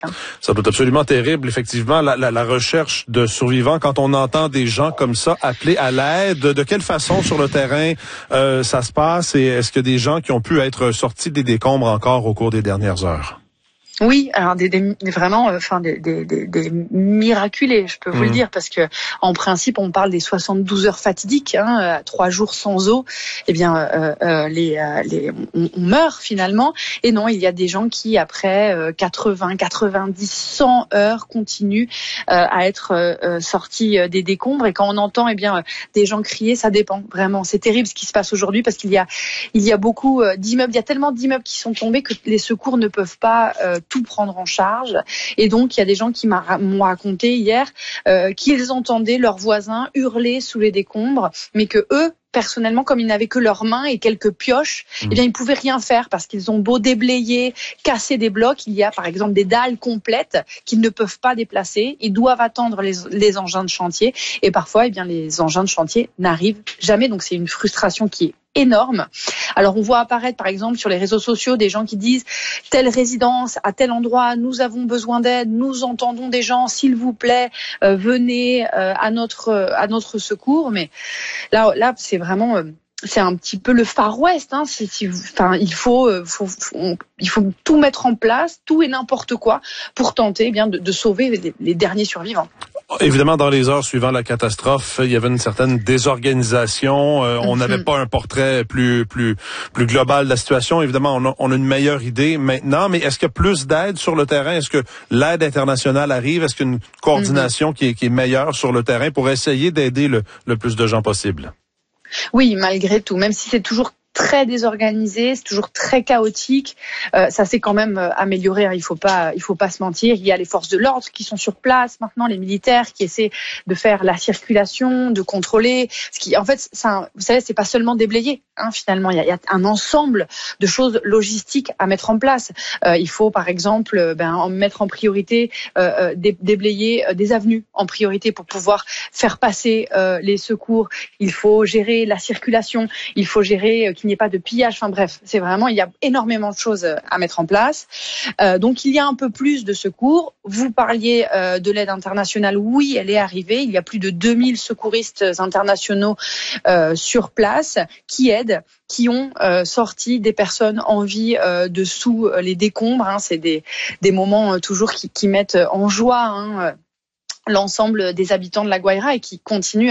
Ça doit être absolument terrible, effectivement, la recherche de survivants. Quand on entend des gens comme ça appeler à l'aide, de quelle façon sur le terrain ça se passe et est-ce qu'il y a des gens qui ont pu être sortis des décombres encore au cours des dernières heures? Oui, alors vraiment, des miraculés, je peux vous le dire, parce que en principe, on parle des 72 heures fatidiques, 3 jours sans eau. Eh bien, on meurt finalement. Et non, il y a des gens qui, après 80, 90, 100 heures, continuent à être sortis des décombres. Et quand on entend, des gens crier, ça dépend vraiment. C'est terrible ce qui se passe aujourd'hui parce qu'il y a beaucoup d'immeubles. Il y a tellement d'immeubles qui sont tombés que les secours ne peuvent pas tout prendre en charge. Et donc, il y a des gens qui m'ont raconté hier qu'ils entendaient leurs voisins hurler sous les décombres, mais que eux, personnellement, comme ils n'avaient que leurs mains et quelques pioches, ils pouvaient rien faire parce qu'ils ont beau déblayer, casser des blocs. Il y a, par exemple, des dalles complètes qu'ils ne peuvent pas déplacer. Ils doivent attendre les engins de chantier. Et parfois, les engins de chantier n'arrivent jamais. Donc, c'est une frustration qui est énorme. Alors, on voit apparaître, par exemple, sur les réseaux sociaux, des gens qui disent telle résidence à tel endroit, nous avons besoin d'aide, nous entendons des gens, s'il vous plaît, venez à notre secours. Mais là, c'est vraiment, c'est un petit peu le Far West. Il faut tout mettre en place, tout et n'importe quoi, pour tenter de sauver les derniers survivants. Évidemment, dans les heures suivant la catastrophe, il y avait une certaine désorganisation. On n'avait pas un portrait plus global de la situation. Évidemment, on a une meilleure idée maintenant. Mais est-ce qu'il y a plus d'aide sur le terrain? Est-ce que l'aide internationale arrive? Est-ce qu'il y a une coordination qui est meilleure sur le terrain pour essayer d'aider le plus de gens possible? Oui, malgré tout, même si c'est toujours très désorganisé, c'est toujours très chaotique. Ça s'est quand même amélioré. Il faut pas se mentir. Il y a les forces de l'ordre qui sont sur place maintenant, les militaires qui essaient de faire la circulation, de contrôler. En fait, vous savez, c'est pas seulement déblayer. Finalement, il y a un ensemble de choses logistiques à mettre en place. Il faut, par exemple, mettre en priorité, déblayer des avenues en priorité pour pouvoir faire passer les secours. Il faut gérer la circulation. Il faut gérer qu'il n'y ait pas de pillage. Enfin bref, c'est vraiment, il y a énormément de choses à mettre en place. Donc il y a un peu plus de secours. Vous parliez de l'aide internationale. Oui, elle est arrivée. Il y a plus de 2000 secouristes internationaux sur place qui aident, qui ont sorti des personnes en vie de sous les décombres. C'est des moments toujours qui mettent en joie l'ensemble des habitants de La Guaira et qui continuent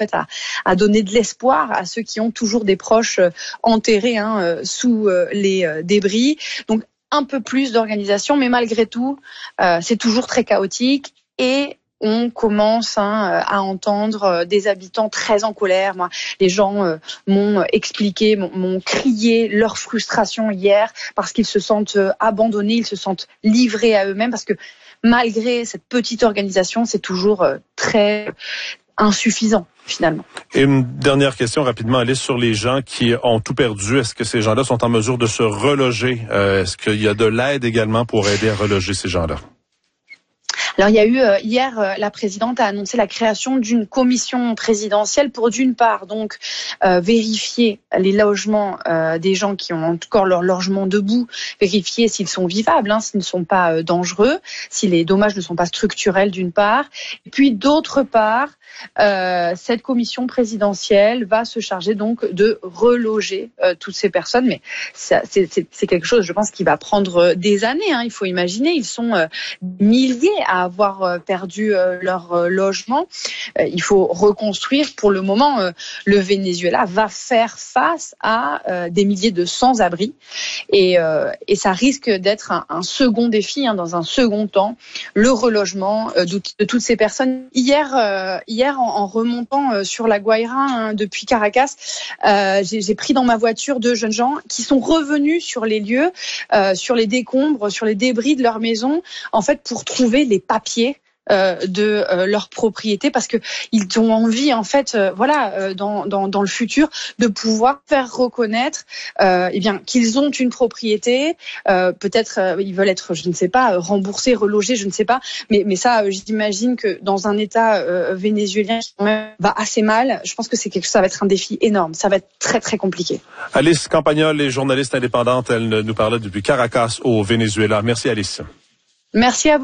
à donner de l'espoir à ceux qui ont toujours des proches enterrés sous les débris. Donc un peu plus d'organisation, mais malgré tout, c'est toujours très chaotique et on commence à entendre des habitants très en colère. Moi, les gens m'ont expliqué, m'ont crié leur frustration hier parce qu'ils se sentent abandonnés, ils se sentent livrés à eux-mêmes parce que malgré cette petite organisation, c'est toujours très insuffisant finalement. Et une dernière question rapidement, Alice, sur les gens qui ont tout perdu. Est-ce que ces gens-là sont en mesure de se reloger? Est-ce qu'il y a de l'aide également pour aider à reloger ces gens-là? Alors, il y a eu hier, la présidente a annoncé la création d'une commission présidentielle pour d'une part donc vérifier les logements des gens qui ont encore leur logement debout, vérifier s'ils sont vivables, s'ils ne sont pas dangereux, si les dommages ne sont pas structurels d'une part. Et puis d'autre part, cette commission présidentielle va se charger donc de reloger toutes ces personnes. Mais c'est quelque chose, je pense, qui va prendre des années. Il faut imaginer, ils sont milliers à avoir perdu leur logement. Il faut reconstruire. Pour le moment, le Venezuela va faire face à des milliers de sans-abri et ça risque d'être un second défi dans un second temps, le relogement de toutes ces personnes. Hier, en remontant sur La Guaira depuis Caracas, j'ai pris dans ma voiture 2 jeunes gens qui sont revenus sur les lieux, sur les décombres, sur les débris de leur maison, en fait, pour trouver les papiers de leur propriété parce que ils ont envie dans le futur de pouvoir faire reconnaître qu'ils ont une propriété, peut-être ils veulent être, je ne sais pas, remboursés, relogés, je ne sais pas, mais ça j'imagine que dans un état vénézuélien qui va assez mal, je pense que ça va être un défi énorme, ça va être très très compliqué. Alice Campagnol est journaliste indépendante, elle nous parlait depuis Caracas au Venezuela. Merci Alice. Merci à vous.